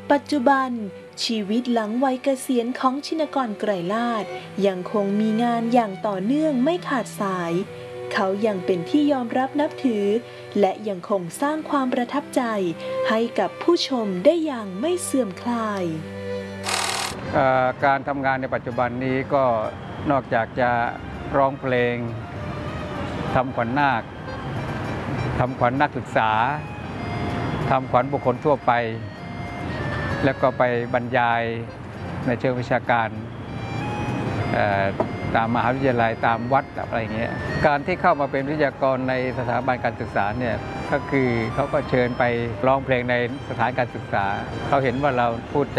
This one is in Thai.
ปัจจุบันชีวิตหลังวัยเกษียณของชินกร ไกรลาภยังคงมีงานอย่างต่อเนื่องไม่ขาดสาย เขายังเป็นที่ยอมรับนับถือและยังคงสร้างความประทับใจให้กับผู้ชมได้อย่างไม่เสื่อมคลายการทำงานในปัจจุบันนี้ก็นอกจากจะร้องเพลงทำขวัญนาคทำขวัญนักศึกษาทำขวัญบุคคลทั่วไปแล้วก็ไปบรรยายในเชิงวิชาการตามมหาวิทยาลัยตามวัดอะไรอย่างเงี้ยการที่เข้ามาเป็นวิทยากรในสถาบันการศึกษาเนี่ยก็คือเขาก็เชิญไปร้องเพลงในสถานการศึกษาเขาเห็นว่าเราพูด